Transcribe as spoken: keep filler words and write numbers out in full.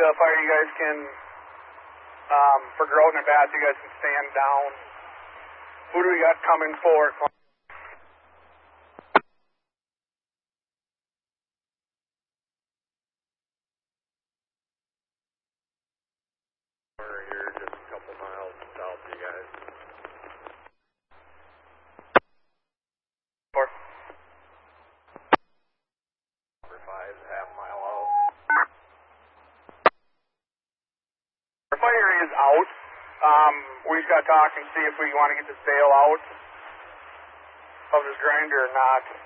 the fire, you guys can, um, for Groton and Bass, you guys can stand down. Who do we got coming forward? We're here just a couple miles south of you guys. Four. Number five, half mile out. Our fire is out. Um, we just got to talk and see if we want to get the sail out of this grinder or not.